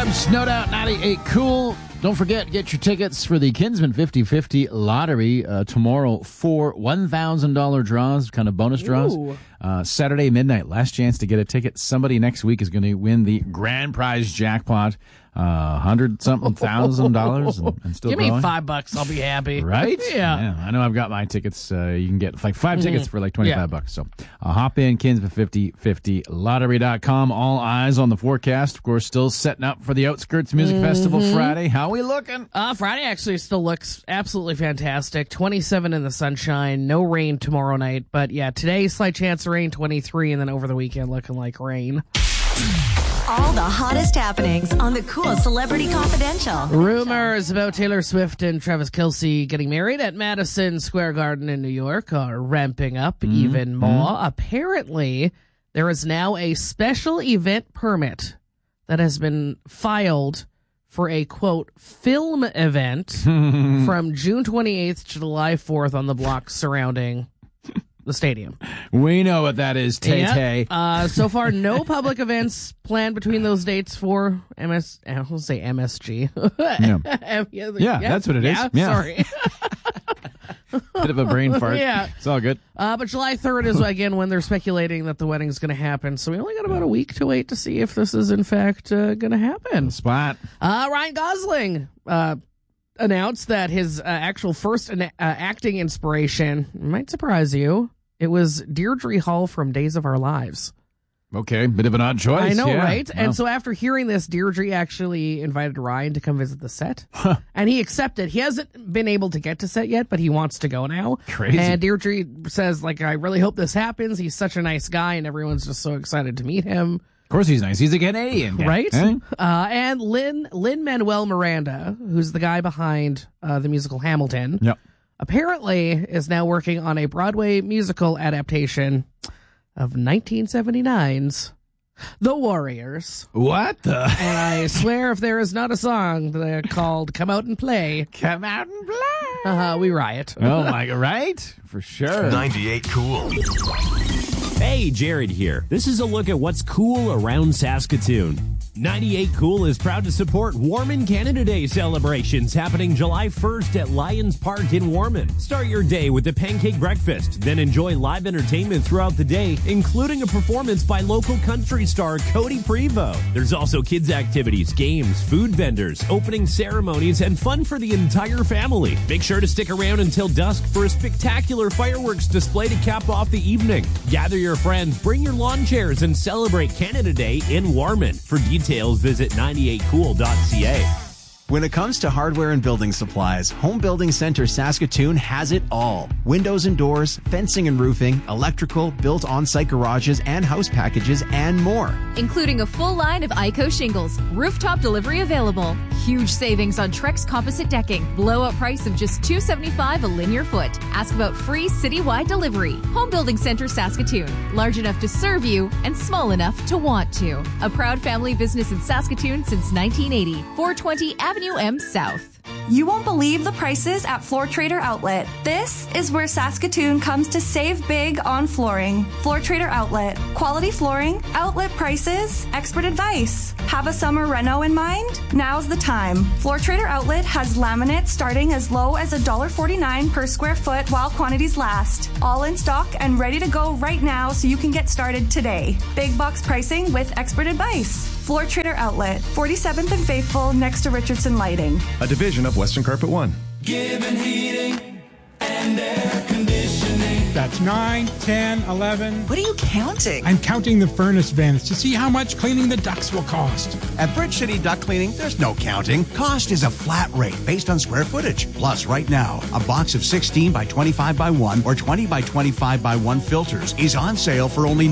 Snowed Out 98 Cool. Don't forget, get your tickets for the Kinsman 50/50 lottery tomorrow. 4 $1,000 draws, kind of bonus draws. Saturday midnight, last chance to get a ticket. Somebody next week is going to win the grand prize jackpot, $100-something thousand and still Give growing. me $5, I'll be happy. Right? Yeah. I know I've got my tickets. You can get like 5 tickets for like $25. So hop in, Kinsman 50/50 lottery.com. All eyes on the forecast. Of course, still setting up for the Outskirts Music Festival Friday. How we looking? Friday actually still looks absolutely fantastic. 27 in the sunshine, no rain tomorrow night. But yeah, today, slight chance of rain, 23, and then over the weekend looking like rain. All the hottest happenings on the Cool Celebrity Confidential. Rumors about Taylor Swift and Travis Kelce getting married at Madison Square Garden in New York are ramping up even more. Apparently, there is now a special event permit that has been filed for a, quote, film event from June 28th to July 4th on the block surrounding the stadium. We know what that is, Tay-Tay. So far, no public events planned between those dates for I will say MSG. Yeah, that's what it is. Yeah. Sorry. Bit of a brain fart. Yeah. It's all good. But July 3rd is, again, when they're speculating that the wedding's going to happen. So we only got about a week to wait to see if this is, in fact, going to happen. Spot. Ryan Gosling announced that his actual first acting inspiration might surprise you. It was Deirdre Hall from Days of Our Lives. Okay, bit of an odd choice. I know, yeah. right? Wow. And so after hearing this, Deirdre actually invited Ryan to come visit the set. And he accepted. He hasn't been able to get to set yet, but he wants to go now. Crazy. And Deirdre says, I really hope this happens. He's such a nice guy, and everyone's just so excited to meet him. Of course he's nice. He's a Canadian guy. Right? Eh? And Lin-Manuel Miranda, who's the guy behind the musical Hamilton, Yep. apparently is now working on a Broadway musical adaptation of 1979's The Warriors. What the? And I swear if there is not a song called Come Out and Play, Come out and play. we riot. Oh, my God. Right? For sure. 98 Cool. Hey, Jared here. This is a look at what's cool around Saskatoon. 98 Cool is proud to support Warman Canada Day celebrations happening July 1st at Lions Park in Warman. Start your day with a pancake breakfast, then enjoy live entertainment throughout the day, including a performance by local country star Cody Prevost. There's also kids' activities, games, food vendors, opening ceremonies, and fun for the entire family. Make sure to stick around until dusk for a spectacular fireworks display to cap off the evening. Gather your friends, bring your lawn chairs, and celebrate Canada Day in Warman. For details, visit 98cool.ca. When it comes to hardware and building supplies, Home Building Center Saskatoon has it all. Windows and doors, fencing and roofing, electrical, built on-site garages and house packages, and more. Including a full line of ICO shingles, rooftop delivery available, huge savings on Trex composite decking, blowout price of just $275 a linear foot. Ask about free citywide delivery. Home Building Center Saskatoon, large enough to serve you and small enough to want to. A proud family business in Saskatoon since 1980. 420 Avenue M South. You won't believe the prices at Floor Trader Outlet. This is where Saskatoon comes to save big on flooring. Floor Trader Outlet. Quality flooring, outlet prices, expert advice. Have a summer reno in mind? Now's the time. Floor Trader Outlet has laminate starting as low as $1.49 per square foot while quantities last. All in stock and ready to go right now so you can get started today. Big box pricing with expert advice. Floor Trader Outlet, 47th and Faithful next to Richardson Lighting. A division of Western Carpet One. Given heating and air conditioning. That's 9, 10, 11. What are you counting? I'm counting the furnace vents to see how much cleaning the ducts will cost. At Bridge City Duct Cleaning, there's no counting. Cost is a flat rate based on square footage. Plus, right now, a box of 16 by 25 by 1 or 20 by 25 by 1 filters is on sale for only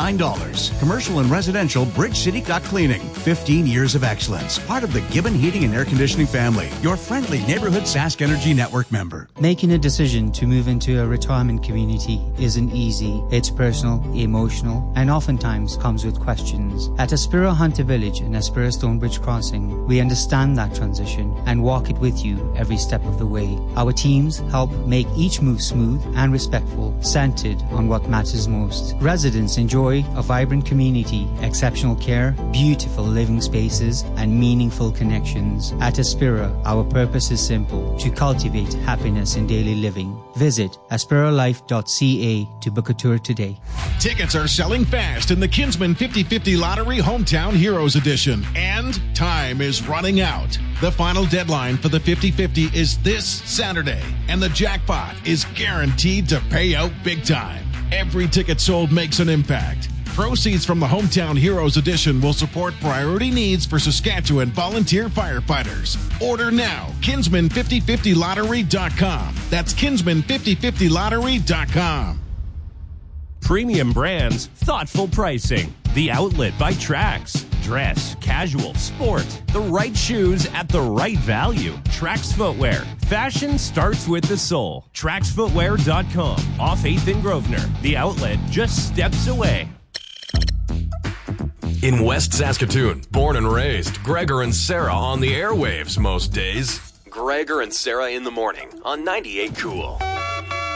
$99. Commercial and residential Bridge City Duct Cleaning. 15 years of excellence. Part of the Gibbon Heating and Air Conditioning family. Your friendly neighborhood Sask Energy Network member. Making a decision to move into a retirement community community isn't easy. It's personal, emotional, and oftentimes comes with questions. At Aspira Hunter Village and Aspira Stonebridge Crossing, we understand that transition and walk it with you every step of the way. Our teams help make each move smooth and respectful, centered on what matters most. Residents enjoy a vibrant community, exceptional care, beautiful living spaces, and meaningful connections. At Aspira, our purpose is simple: to cultivate happiness in daily living. Visit aspiralife.ca to book a tour today. Tickets are selling fast in the Kinsman 50/50 Lottery Hometown Heroes Edition, and time is running out. The final deadline for the 50/50 is this Saturday, and the jackpot is guaranteed to pay out big time. Every ticket sold makes an impact. Proceeds from the Hometown Heroes Edition will support priority needs for Saskatchewan volunteer firefighters. Order now. Kinsman5050lottery.com. That's Kinsman5050lottery.com. Premium brands, thoughtful pricing. The Outlet by Trax. Dress, casual, sport. The right shoes at the right value. Trax Footwear. Fashion starts with the soul. TraxFootwear.com. Off 8th and Grosvenor. The Outlet just steps away. In West Saskatoon, born and raised, Gregor and Sarah on the airwaves most days. Gregor and Sarah in the morning on 98 Cool.